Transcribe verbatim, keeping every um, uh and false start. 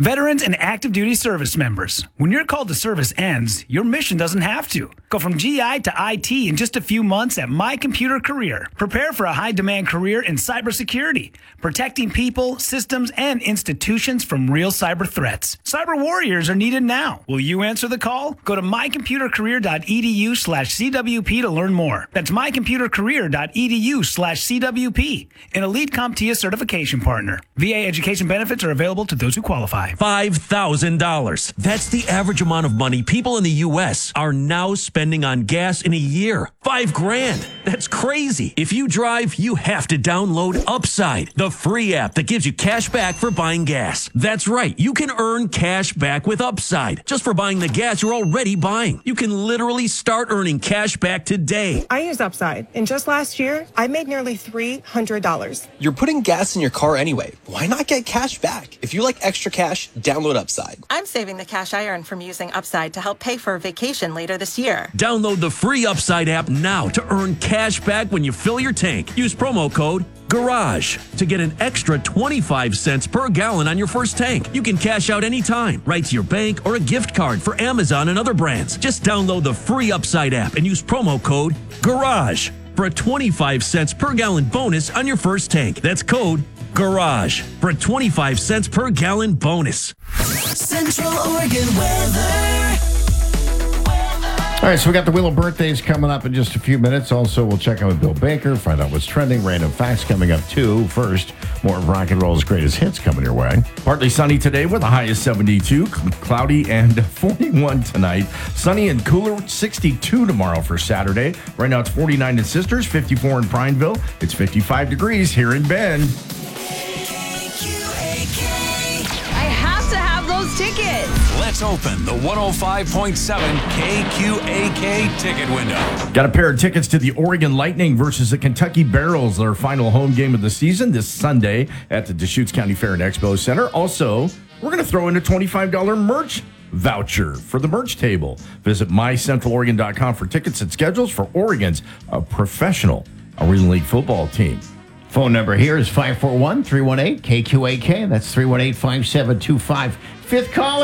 Veterans and active duty service members, when your call to service ends, your mission doesn't have to. Go from G I to I T in just a few months at My Computer Career. Prepare for a high-demand career in cybersecurity, protecting people, systems, and institutions from real cyber threats. Cyber warriors are needed now. Will you answer the call? Go to mycomputercareer.edu slash CWP to learn more. That's mycomputercareer.edu slash CWP, an Elite CompTIA certification partner. V A education benefits are available to those who qualify. five thousand dollars. That's the average amount of money people in the U S are now spending on gas in a year. Five grand. That's crazy. If you drive, you have to download Upside, the free app that gives you cash back for buying gas. That's right. You can earn cash back with Upside just for buying the gas you're already buying. You can literally start earning cash back today. I use Upside, and just last year, I made nearly three hundred dollars. You're putting gas in your car anyway. Why not get cash back? If you like extra cash, download Upside. I'm saving the cash I earn from using Upside to help pay for a vacation later this year. Download the free Upside app now to earn cash back when you fill your tank. Use promo code GARAGE to get an extra twenty-five cents per gallon on your first tank. You can cash out anytime, right to your bank or a gift card for Amazon and other brands. Just download the free Upside app and use promo code GARAGE for a twenty-five cents per gallon bonus on your first tank. That's code GARAGE for a twenty-five cents per gallon bonus. Central Oregon weather. All right, so we got the Wheel of Birthdays coming up in just a few minutes. Also, we'll check out with Bill Baker, find out what's trending. Random facts coming up, too. First, more of rock and roll's greatest hits coming your way. Partly sunny today with a high of seventy-two, cloudy and forty-one tonight. Sunny and cooler, sixty-two tomorrow for Saturday. Right now it's forty-nine in Sisters, fifty-four in Prineville. It's fifty-five degrees here in Bend. I have to have those tickets. Let's open the one oh five point seven K Q A K ticket window. Got a pair of tickets to the Oregon Lightning versus the Kentucky Barrels, their final home game of the season this Sunday at the Deschutes County Fair and Expo Center. Also, we're going to throw in a twenty-five dollars merch voucher for the merch table. Visit my central oregon dot com for tickets and schedules for Oregon's uh, professional Arena League football team. Phone number here is five four one, three one eight, K Q A K. That's three one eight, five seven two five. Fifth caller.